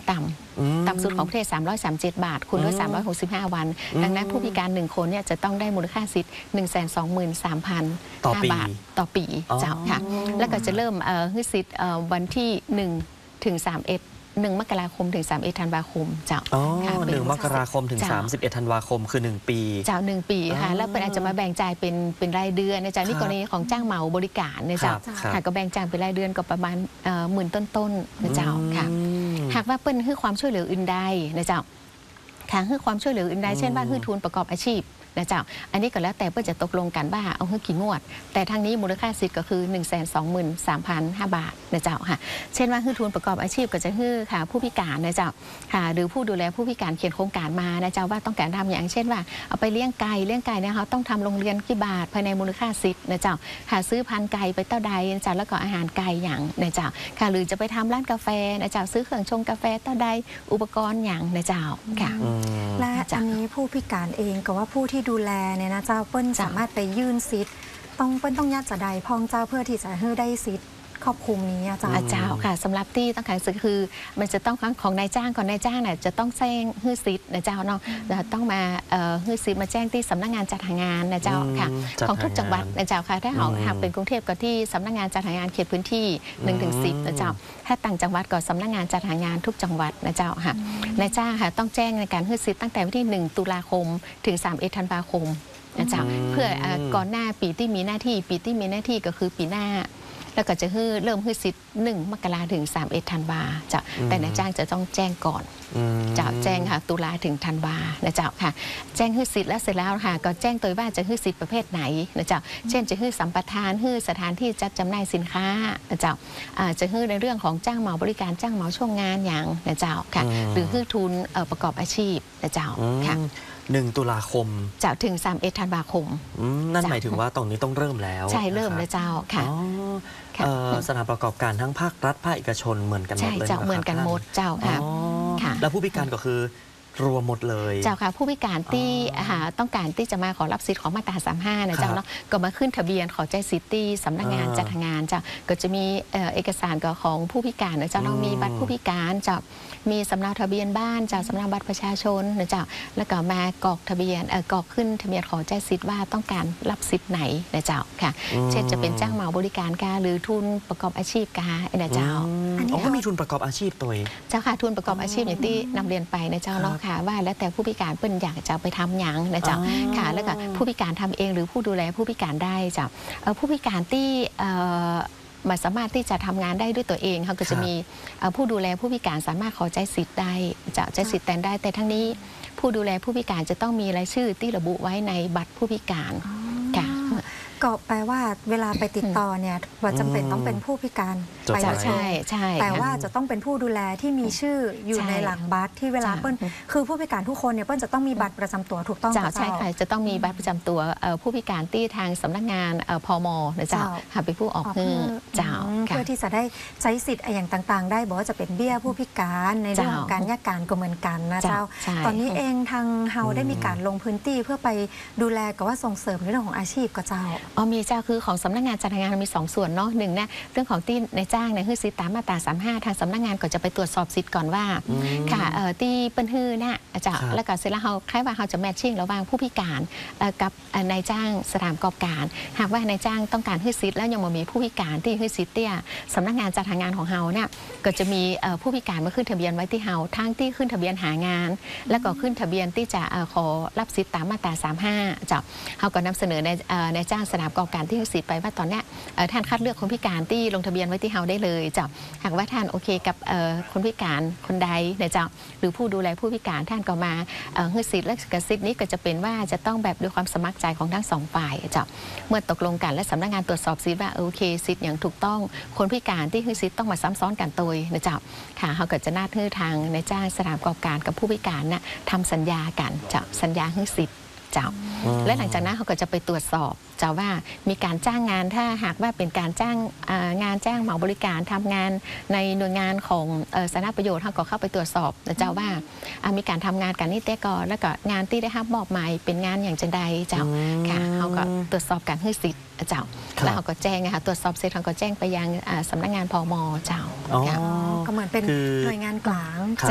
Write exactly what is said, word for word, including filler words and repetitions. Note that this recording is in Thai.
ต่ำต่ำสุดของประเทศสามร้อยสามสิบเจ็ดบาทคูณด้วยสามร้อยหกสิบห้าวันดังนั้นผู้พิการหนึ่งคนเนี่ยจะต้องได้มูลค่าสิทธิ์ หนึ่งแสนสองหมื่นสามพันห้า บาทต่อปีเจ้าค่ะแล้วก็จะเริ่มให้สิทธิ์วันที่หนึ่งถึงสามสิบเอ็ดหนึ่งมกราคมถึงสามสิบเอ็ดธันวาคมเจ้าหนึ่งมกราคมถึงสามสิบเอ็ดธันวาคมคือหนึ่งปีเจ้าหนึ่งปีค่ะแล้วเป็นอาจจะมาแบ่งจ่ายเป็นเป็นรายเดือนในเจ้านี่กรณีของจ้างเหมาบริการในเจ้าค่ะก็แบ่งจ่ายเป็นรายเดือนก็ประมาณหมื่นต้นๆในเจ้าค่ะหากว่าเปิ้ลให้ความช่วยเหลืออื่นใดนะเจ้าค่ะให้ความช่วยเหลืออื่นใดเช่นว่าให้ทุนประกอบอาชีพนะเจ้าอันนี้ก็แล้วแต่เพื่อจะตกลงกันว่าเอาให้กี่งวดแต่ทางนี้มูลค่าสิทธิ์ก็คือ หนึ่งแสนสองหมื่นสามพันห้า บาทนะเจ้าค่ะเช่นว่าให้ทุนประกอบอาชีพก็จะให้ค่ะผู้พิการนะเจ้าค่ะหรือผู้ดูแลผู้พิการเขียนโครงการมานะเจ้าว่าต้องการทำอย่างเช่นว่าเอาไปเลี้ยงไก่เลี้ยงไก่เนี่ยเขาต้องทำโรงเรียนกี่บาทภายในมูลค่าสิทธิ์นะเจ้าหาซื้อพันธุ์ไก่ไปเต้าใดนะเจ้าแล้วก็อาหารไก่อย่างนะเจ้าค่ะหรือจะไปทำร้านกาแฟนะเจ้าซื้อเครื่องชงกาแฟเต้าใดอุปกรณ์อย่างนะเจ้าค่ะและอันนี้ผู้พิการเองก็ว่าผู้ที่ดูแลเนี่ยนะเจ้าเปิ้ลสามารถไปยื่นสิทธิ์ต้องเปิ้ลต้องยัดจะใดพองเจ้าเพื่อที่จะให้ได้สิทธิ์ครอบคลุมนี้อาจารย์เจ้าค่ะสำหรับที่ต้องการสิทธิ์คือมันจะต้องของนายจ้างก่อนนายจ้างเนี่ยจะต้องแจ้งฮื้อสิทธิ์นะเจ้าเนาะต้องมาฮื้อสิทธิ์มาแจ้งที่สำนักงานจัดหางานนะเจ้าค่ะของทุกจังหวัดนะเจ้าค่ะถ้าหากเป็นกรุงเทพก็ที่สำนักงานจัดหางานเขตพื้นที่หนึ่งถึงสิบนะเจ้าถ้าต่างจังหวัดก็สำนักงานจัดหางานทุกจังหวัดนะเจ้าค่ะนายจ้างค่ะต้องแจ้งในการฮื้อสิทธิ์ตั้งแต่วันที่หนึ่งตุลาคมถึงสามสิบเอ็ดธันวาคมนะเจ้าเพื่อก่อนหน้าปีที่มีหน้าที่ปีที่มีหน้าที่ก็คือปีหน้าแล้วก็จะฮื้อเริ่มฮื้อสิทธิ์หนึ่งมกราถึงสามสิบเอ็ดธันวาจะแต่นายจ้างจะต้องแจ้งก่อนจะแจ้งค่ะตุลาถึงธันวานะเจ้าค่ะแจ้งฮื้อสิทธิ์แล้วเสร็จแล้วค่ะก็แจ้งตัวว่าจะฮื้อสิทธิ์ประเภทไหนนะเจ้าเช่นจะฮื้อสัมปทานฮื้อสถานที่จัดจำหน่ายสินค้านะเจ้าจะฮื้อในเรื่องของจ้างเหมาบริการจ้างเหมาช่วงงานอย่างนะเจ้าค่ะหรือฮื้อทุนประกอบอาชีพนะเจ้าค่ะหนึ่งตุลาคมจะถึงสามสิบเอ็ดธันวาคมนั่นหมายถึงว่าตรงนี้ต้องเริ่มแล้วใช่เริ่มแล้วเจ้าค่ะสถานประกอบการทั้งภาครัฐภาคเอกชนเหมือนกันหมดเลยใช่เจ้าเหมือนกันหมดเจ้าค่ะแล้วผู้พิการก็คือรวมหมดเลยเจ้าค่ะผู้พิการที่ต้องการที่จะมาขอรับสิทธิ์ของมาตราสามสิบห้านะเจ้าเนาะก็มาขึ้นทะเบียนขอใจสิทธิ์ที่สำนักงานจัดงานเจ้าก็จะมีเอกสารของผู้พิการนะเจ้าเรามีบัตรผู้พิการเจ้ามีสำเนาทะเบียนบ้านเจ้าสำเนาบัตรประชาชนนะเจ้าแล้วก็มากรอกทะเบียนกรอกขึ้นทะเบียนขอใจสิทธิ์ว่าต้องการรับสิทธิ์ไหนนะเจ้าค่ะเช่นจะเป็นจ้างเหมาบริการกาหรือทุนประกอบอาชีพกานะเจ้าอันนี้ก็มีทุนประกอบอาชีพตัวเจ้าค่ะทุนประกอบอาชีพอย่างที่นำเรียนไปนะเจ้าเนาะค่ะว่าแล้วแต่ผู้พิการเปิ้ลอยากจะไปทำอย่างนะเจ้าค่ะแล้วก็ผู้พิการทำเองหรือผู้ดูแลผู้พิการได้เจ้าผู้พิการที่มาสามารถที่จะทำงานได้ด้วยตัวเองเขาก็จะมีผู้ดูแลผู้พิการสามารถขอใจสิทธิ์ได้จะใจสิทธิ์แต่ได้แต่ทั้งนี้ผู้ดูแลผู้พิการจะต้องมีรายชื่อที่ระบุไว้ในบัตรผู้พิการค่ะก็แปลว่าเวลาไปติดต่อเนี่ยว่าจำเป็นต้องเป็นผู้พิการไปใช่ใช่แต่ว่าจะต้องเป็นผู้ดูแลที่มีชื่ออยู่ในหลังบัตรที่เวลาเปิ้ลคือผู้พิการทุกคนเนี่ยเปิ้ลจะต้องมีบัตรประจำตัวถูกต้องใช่ค่ะจะต้องมีบัตรประจำตัวผู้พิการที่ทางสำนักงานพมนะเจ้าหาเป็นผู้ออกเงินเจ้าเพื่อที่จะได้ใช้สิทธิ์อย่างต่างๆได้บอกว่าจะเป็นเบี้ยผู้พิการในเรื่องของการแยกการก็เหมือนกันนะเจ้าตอนนี้เองทางเฮาได้มีการลงพื้นที่เพื่อไปดูแลกับว่าส่งเสริมในเรื่องของอาชีพก็เจ้าอ๋อมีเจ้าคือของสำนักงานจัดงานมีสองส่วนเนาะหนึ่งนะเรื่องของที่ในจ้างในฮื้อสิทธิ์ตามมาตราสามสิบห้าทางสำนักงานก็จะไปตรวจสอบสิทธิ์ก่อนว่าค่ะที่เปิ้ลฮื้อนะเจ้าแล้วก็เสร็จแล้วเขาคล้ายว่าเขาจะแมทชิ่งระหว่างผู้พิการกับนายจ้างสถานประกอบการหากว่านายจ้างต้องการฮื้อสิทธิ์แล้วยังมีผู้พิการที่ฮื้อสิทธิ์เนี่ยสำนักงานจัดงานของเฮาเนี่ยก็จะมีผู้พิการมาขึ้นทะเบียนไว้ที่เฮาทั้งที่ขึ้นทะเบียนหางานแล้วก็ขึ้นทะเบียนที่จะขอรับสิทธิ์ตามมาตราสามสิบห้าเจ้าเขาก็นำเสนอในนายจ้างสถานประกอบการที่ฮื้อสิทธิ์ไปว่าตอนนี้ท่านคัดเลือกคนพิการที่ลงทะเบียนไว้ที่เฮาได้เลยเจ้าหากว่าท่านโอเคกับคนพิการคนใดเนี่ยเจ้าหรือผู้ดูแลผู้พิการท่านก็มาฮื้อสิทธิ์และกสิทธิ์นี้ก็จะเป็นว่าจะต้องแบบด้วยความสมัครใจของทั้งสองฝ่ายเจ้าเมื่อตกลงกันและสำนักงานตรวจสอบสิทธิ์ว่าโอเคสิทธิ์อย่างถูกต้องคนพิการที่ฮื้อสิทธิ์ต้องมาซ้ำซ้อนกันตัวนะเจ้าค่ะเขาก็จะนัดฮื้อทางในจ้างสถานประกอบการกับผู้พิการน่ะทำสัญญากันเจ้าสัญญาฮื้อสิทธิ์เจ้าและหลังจากนั้นเขาก็จะไปตรวจสอบเจ้าว่ามีการจ้างงานถ้าหากว่าเป็นการจ้างงานจ้างเหมาบริการทำงานในหน่วยงานของสาธารณประโยชน์เขาก็เข้าไปตรวจสอบเจ้าว่ามีการทำงานกันนี่แต่ก่อนแล้วก็งานที่ได้รับมอบหมายเป็นงานอย่างจังใดเจ้าค่ะเขาก็ตรวจสอบการฮื้อสิทธิ์เจ้าแล้วเขาก็แจ้งนะคะตรวจสอบเสร็จเขาก็แจ้งไปยังสำนักงานพม.เจ้าก็เหมือนเป็นหน่วยงานกลาง